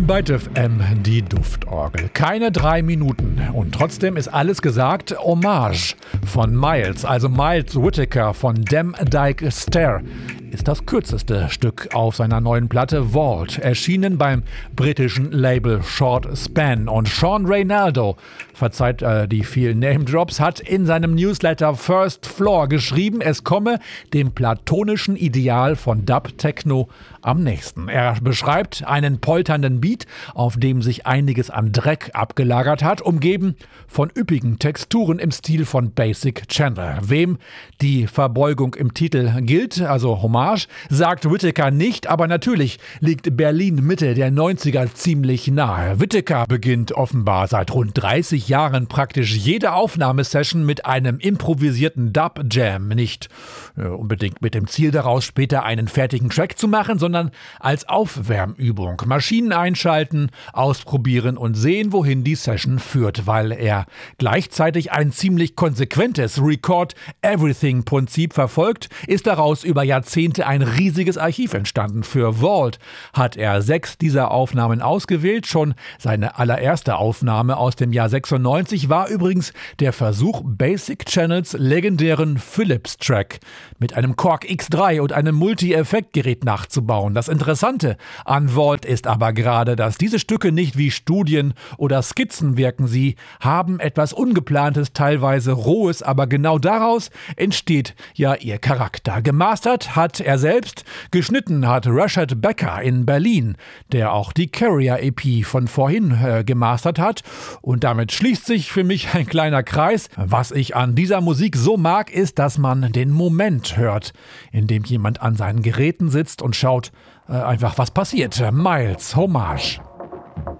Bei TFM die Duftorgel. Keine 3 Minuten. Und trotzdem ist alles gesagt. Hommage von Miles, also Miles Whittaker von Dem Dyke Stair, ist das kürzeste Stück auf seiner neuen Platte Vault, erschienen beim britischen Label Short Span. Und Sean Reynaldo, verzeiht die vielen Name-Drops, hat in seinem Newsletter First Floor geschrieben, es komme dem platonischen Ideal von Dub-Techno am nächsten. Er beschreibt einen polternden Beat, auf dem sich einiges an Dreck abgelagert hat, umgeben von üppigen Texturen im Stil von Basic Channel. Wem die Verbeugung im Titel gilt, also Hommage, sagt Whittaker nicht, aber natürlich liegt Berlin Mitte der 90er ziemlich nahe. Whittaker beginnt offenbar seit rund 30 Jahren praktisch jede Aufnahmesession mit einem improvisierten Dub-Jam. Nicht unbedingt mit dem Ziel daraus, später einen fertigen Track zu machen, sondern als Aufwärmübung. Maschinen einschalten, ausprobieren und sehen, wohin die Session führt, weil er gleichzeitig ein ziemlich konsequentes Record-Everything-Prinzip verfolgt, ist daraus über Jahrzehnte ein riesiges Archiv entstanden. Für Vault hat er 6 dieser Aufnahmen ausgewählt. Schon seine allererste Aufnahme aus dem Jahr 96 war übrigens der Versuch, Basic Channels legendären Philips-Track mit einem Korg X3 und einem Multi-Effektgerät nachzubauen. Das Interessante an Vault ist aber gerade, dass diese Stücke nicht wie Studien oder Skizzen wirken. Sie haben etwas Ungeplantes, teilweise Rohes, aber genau daraus entsteht ja ihr Charakter. Gemastert hat er selbst, geschnitten hat Rashad Becker in Berlin, der auch die Carrier-EP von vorhin gemastert hat. Und damit schließt sich für mich ein kleiner Kreis. Was ich an dieser Musik so mag, ist, dass man den Moment hört, in dem jemand an seinen Geräten sitzt und schaut einfach, was passiert. Miles, Hommage.